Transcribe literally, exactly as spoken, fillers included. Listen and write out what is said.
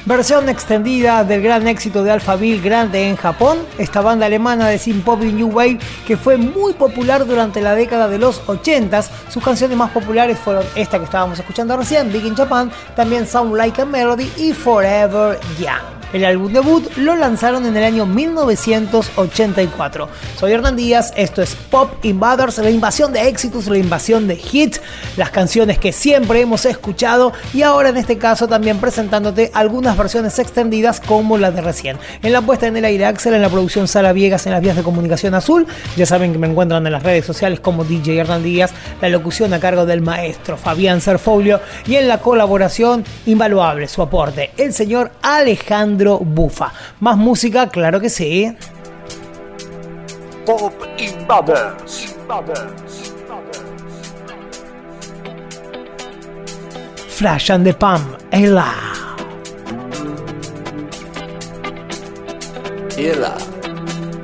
versión extendida del gran éxito de Alphaville Grande en Japón, esta banda alemana de synth pop y new wave que fue muy popular durante la década de los ochentas. Sus canciones más populares fueron esta que estábamos escuchando recién, Big in Japan, también Sound Like a Melody y Forever Young. El álbum debut lo lanzaron en el año mil novecientos ochenta y cuatro. Soy Hernán Díaz, esto es Pop Invaders, la invasión de éxitos, la invasión de hits, las canciones que siempre hemos escuchado y ahora en este caso también presentándote algunas versiones extendidas como la de recién. En la puesta en el aire Axel, en la producción Sara Viegas, en las vías de comunicación Azul, ya saben que me encuentran en las redes sociales como D J Hernán Díaz, la locución a cargo del maestro Fabián Serfolio y en la colaboración invaluable su aporte, el señor Alejandro Bufa. Más música, claro que sí. Pop Invaders. Flash and the Pump, Ella. Ella.